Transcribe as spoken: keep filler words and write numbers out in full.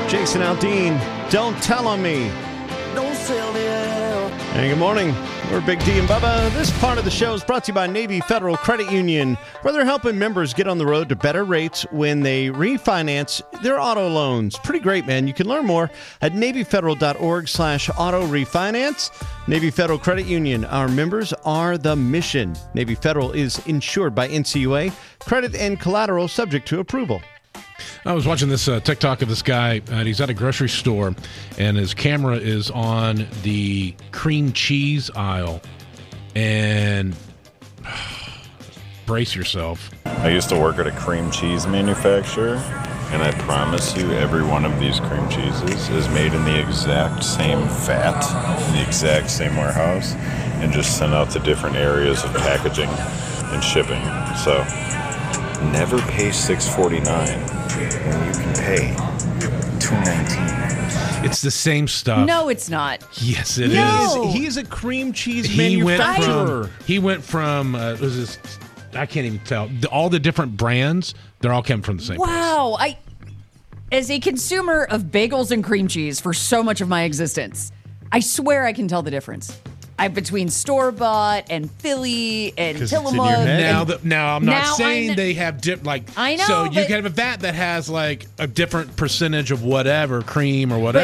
Jason Aldean, Don't Tell on Me. Don't sell the L. Hey, good morning. We're Big D and Bubba. This part of the show is brought to you by Navy Federal Credit Union, where they're helping members get on the road to better rates when they refinance their auto loans. Pretty great, man. You can learn more at NavyFederal.org slash auto refinance. Navy Federal Credit Union. Our members are the mission. Navy Federal is insured by N C U A. Credit and collateral subject to approval. I was watching this uh, TikTok of this guy, and he's at a grocery store, and his camera is on the cream cheese aisle. And brace yourself. I used to work at a cream cheese manufacturer, and I promise you every one of these cream cheeses is made in the exact same fat, in the exact same warehouse, and just sent out to different areas of packaging and shipping. So never pay six forty-nine when you can pay two nineteen. It's the same stuff. No, it's not. Yes, it No. is. He is a cream cheese He went manufacturer. from, he went from uh, was this, I can't even tell. The, all the different brands, they're all coming from the same place. Wow. I, as a consumer of bagels and cream cheese for so much of my existence, I swear I can tell the difference. I between store-bought and Philly and 'Cause it's in your Tillamook. head. Now, and- the, now I'm not Now saying I kn- they have dip like I know, so you but- can have a vat that has like a different percentage of whatever cream or whatever.